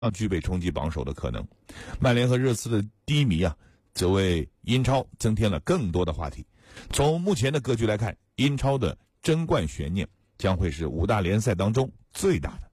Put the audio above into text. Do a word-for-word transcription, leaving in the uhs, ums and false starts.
具备冲击榜首的可能。曼联和热刺的低迷啊，则为英超增添了更多的话题。从目前的格局来看，英超的争冠悬念将会是五大联赛当中最大的。